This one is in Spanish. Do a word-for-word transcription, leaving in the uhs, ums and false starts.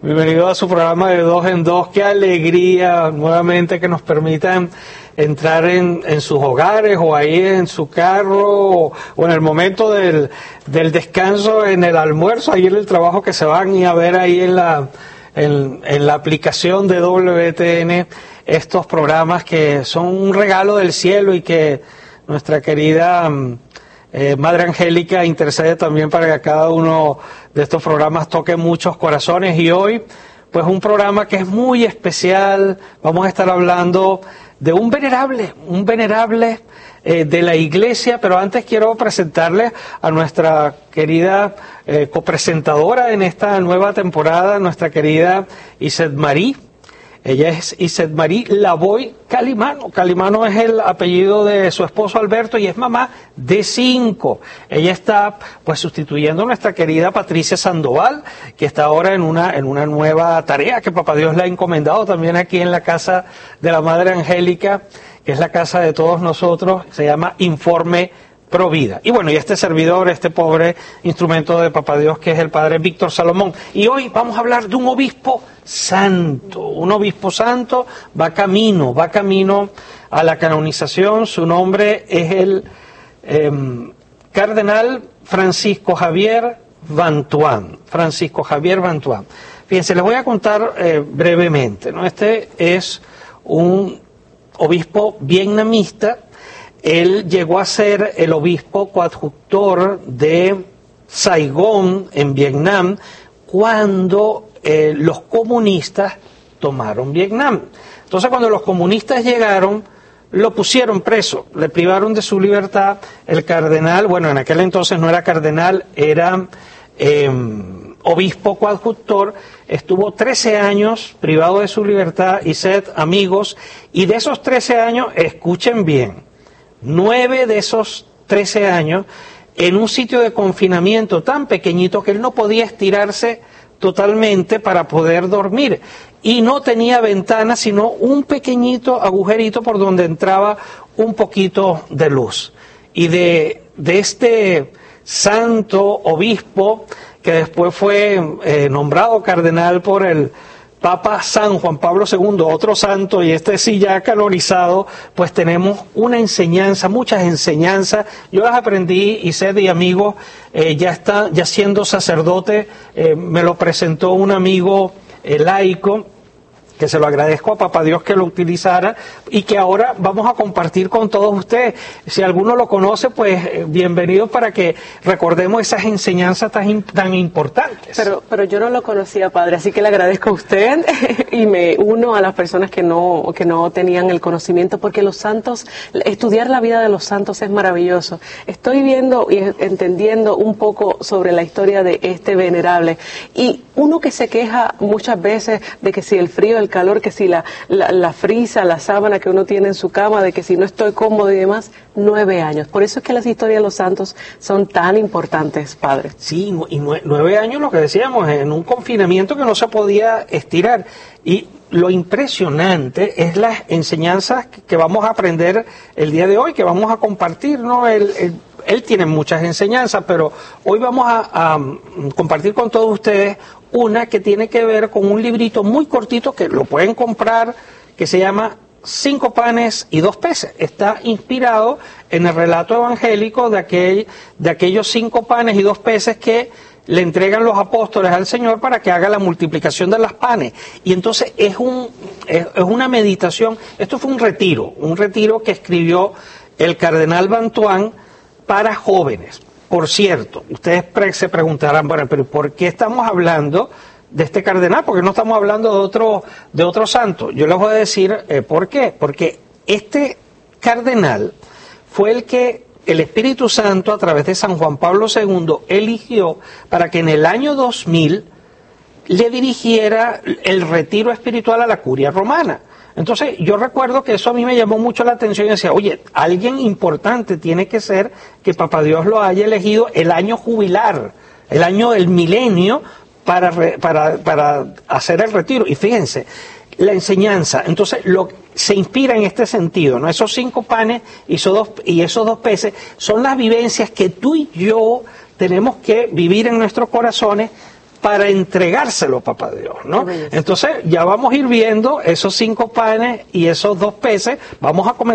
Bienvenido a su programa de Dos en Dos. Qué alegría nuevamente que nos permitan entrar en, en sus hogares o ahí en su carro o, o en el momento del, del descanso, en el almuerzo, ahí en el trabajo, que se van y a ver ahí en la, en, en la aplicación de W T N estos programas que son un regalo del cielo y que nuestra querida eh, Madre Angélica intercede también para que cada uno de estos programas toque muchos corazones. Y hoy, pues un programa que es muy especial. Vamos a estar hablando de un venerable, un venerable eh, de la iglesia, pero antes quiero presentarles a nuestra querida eh, copresentadora en esta nueva temporada, nuestra querida Iset Marie. Ella es Iset Marie Lavoy Calimano. Calimano es el apellido de su esposo Alberto y es mamá de cinco. Ella está pues sustituyendo a nuestra querida Patricia Sandoval, que está ahora en una, en una nueva tarea que Papá Dios le ha encomendado también aquí en la casa de la Madre Angélica, que es la casa de todos nosotros. Se llama Informe Provida. Y bueno, y este servidor, este pobre instrumento de Papá Dios, que es el padre Víctor Salomón. Y hoy vamos a hablar de un obispo santo. Un obispo santo va camino, va camino a la canonización. Su nombre es el eh, cardenal Francisco Javier Vantuán. Francisco Javier Vantuán. Fíjense, les voy a contar eh, brevemente, ¿no? Este es un obispo vietnamita. Él llegó a ser el obispo coadjutor de Saigón, en Vietnam, cuando eh, los comunistas tomaron Vietnam. Entonces, cuando los comunistas llegaron, lo pusieron preso, le privaron de su libertad. El cardenal, bueno, en aquel entonces no era cardenal, era eh, obispo coadjutor, estuvo trece años privado de su libertad, y sed amigos, y de esos trece años, escuchen bien, nueve de esos trece años en un sitio de confinamiento tan pequeñito que él no podía estirarse totalmente para poder dormir, y no tenía ventana sino un pequeñito agujerito por donde entraba un poquito de luz. Y de, de este santo obispo, que después fue eh, nombrado cardenal por el Papa San Juan Pablo segundo, otro santo, y este sí ya canonizado, pues tenemos una enseñanza, muchas enseñanzas. Yo las aprendí, y sé de amigos, eh, ya está, ya siendo sacerdote, eh, me lo presentó un amigo eh, laico, que se lo agradezco a Papá Dios que lo utilizara, y que ahora vamos a compartir con todos ustedes. Si alguno lo conoce, pues eh, bienvenido, para que recordemos esas enseñanzas tan, tan importantes. Pero, pero yo no lo conocía, padre, así que le agradezco a usted y me uno a las personas que no, que no tenían el conocimiento, porque los santos, estudiar la vida de los santos es maravilloso. Estoy viendo y entendiendo un poco sobre la historia de este venerable, y uno que se queja muchas veces de que si el frío, el calor, que si la, la, la frisa, la sábana que uno tiene en su cama, de que si no estoy cómodo y demás, nueve años. Por eso es que las historias de los santos son tan importantes, padre. Sí, y nueve años, lo que decíamos, en un confinamiento que no se podía estirar. Y lo impresionante es las enseñanzas que vamos a aprender el día de hoy, que vamos a compartir, ¿no? El, el, él tiene muchas enseñanzas, pero hoy vamos a, a compartir con todos ustedes una que tiene que ver con un librito muy cortito que lo pueden comprar, que se llama Cinco panes y dos peces. Está inspirado en el relato evangélico de, aquel, de aquellos cinco panes y dos peces que le entregan los apóstoles al Señor para que haga la multiplicación de las panes. Y entonces es, un, es, es una meditación. Esto fue un retiro, un retiro que escribió el cardenal Vantuán para jóvenes. Por cierto, ustedes pre se preguntarán, bueno, pero ¿por qué estamos hablando de este cardenal? ¿Por qué no estamos hablando de otro, de otro santo? Yo les voy a decir eh, por qué. Porque este cardenal fue el que el Espíritu Santo, a través de San Juan Pablo segundo, eligió para que en el año dos mil le dirigiera el retiro espiritual a la Curia Romana. Entonces, yo recuerdo que eso a mí me llamó mucho la atención y decía, oye, alguien importante tiene que ser que Papá Dios lo haya elegido el año jubilar, el año del milenio, para, para, para hacer el retiro. Y fíjense, la enseñanza, entonces, lo, se inspira en este sentido, ¿no? Esos cinco panes y esos dos, y esos dos peces son las vivencias que tú y yo tenemos que vivir en nuestros corazones para entregárselo, papá Dios, ¿no? Entonces ya vamos a ir viendo esos cinco panes y esos dos peces, vamos a comenzar